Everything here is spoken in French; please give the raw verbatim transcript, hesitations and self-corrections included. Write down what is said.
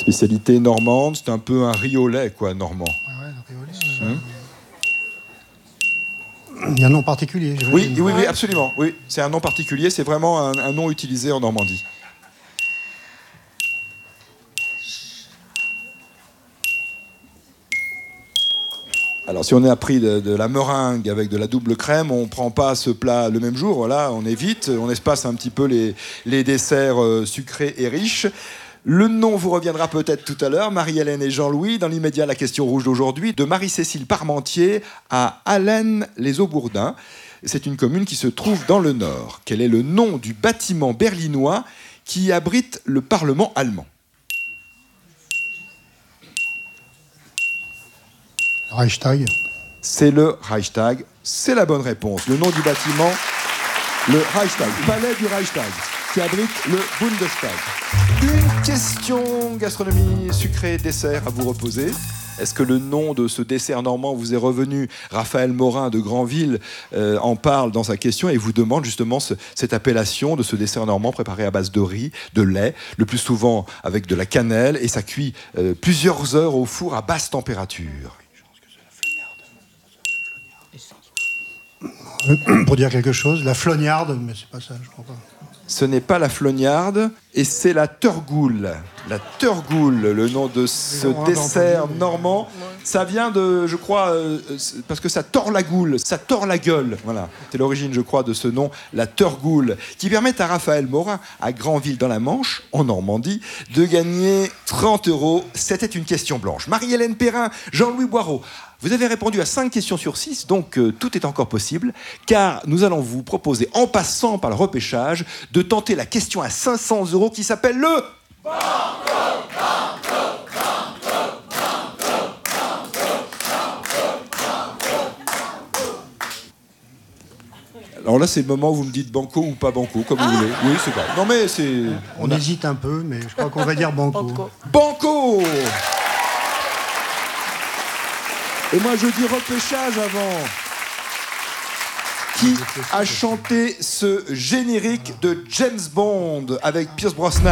Spécialité normande, c'est un peu un riz au lait, quoi, normand. Ouais, ouais, le riz au lait. Hum. Il y a un nom particulier. Oui, oui, oui, absolument. Oui, c'est un nom particulier. C'est vraiment un, un nom utilisé en Normandie. Alors, si on est appris de, de la meringue avec de la double crème, on ne prend pas ce plat le même jour. Voilà, on évite, on espace un petit peu les, les desserts euh, sucrés et riches. Le nom vous reviendra peut-être tout à l'heure, Marie-Hélène et Jean-Louis. Dans l'immédiat, la question rouge d'aujourd'hui, de Marie-Cécile Parmentier à Allennes-les-Aubourdins. C'est une commune qui se trouve dans le Nord. Quel est le nom du bâtiment berlinois qui abrite le Parlement allemand? Reichstag. C'est le Reichstag. C'est la bonne réponse. Le nom du bâtiment, le Reichstag. Palais du Reichstag, qui abrite le Bundestag. Une question gastronomie sucrée dessert à vous reposer. Est-ce que le nom de ce dessert normand vous est revenu? Raphaël Morin de Granville euh, en parle dans sa question et vous demande justement ce, cette appellation de ce dessert normand préparé à base de riz, de lait, le plus souvent avec de la cannelle, et ça cuit euh, plusieurs heures au four à basse température. Pour dire quelque chose, la flognarde, mais c'est pas ça, je crois pas. Ce n'est pas la flognarde, et c'est la turgoule. La turgoule, le nom de ce dessert normand. Ça vient de, je crois, euh, parce que ça tord la goule, ça tord la gueule. Voilà, c'est l'origine, je crois, de ce nom, la turgoule, qui permet à Raphaël Morin, à Granville dans la Manche, en Normandie, de gagner trente euros. C'était une question blanche. Marie-Hélène Perrin, Jean-Louis Boireau. Vous avez répondu à cinq questions sur six, donc euh, tout est encore possible, car nous allons vous proposer, en passant par le repêchage, de tenter la question à cinq cents euros qui s'appelle le... Banco, banco, banco, banco, banco. Alors là, c'est le moment où vous me dites banco ou pas banco, comme ah. vous voulez. Oui, c'est pas. Non mais c'est... On, On a... hésite un peu, mais je crois qu'on va dire banco. Banco, banco. Et moi, je dis repêchage avant. Qui a chanté ce générique de James Bond avec Pierce Brosnan?